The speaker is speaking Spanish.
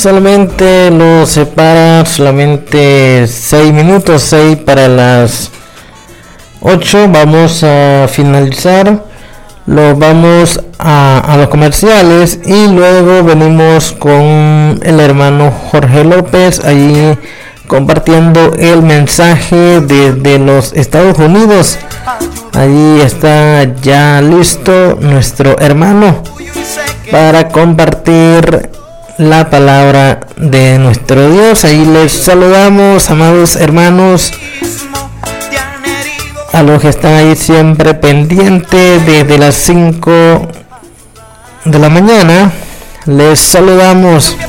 Solamente nos separa solamente 6 minutos, 6 para las 8. Vamos a finalizar. Vamos a los comerciales y luego venimos con el hermano Jorge López allí compartiendo el mensaje desde los Estados Unidos. Allí está ya listo nuestro hermano para compartir la palabra de nuestro Dios. Ahí les saludamos, amados hermanos, a los que están ahí siempre pendientes desde las 5 de la mañana. Les saludamos.